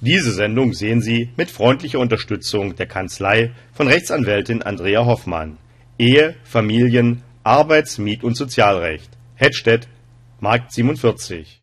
Diese Sendung sehen Sie mit freundlicher Unterstützung der Kanzlei von Rechtsanwältin Andrea Hoffmann. Ehe, Familien, Arbeits-, Miet- und Sozialrecht. Hedstedt, Markt 47.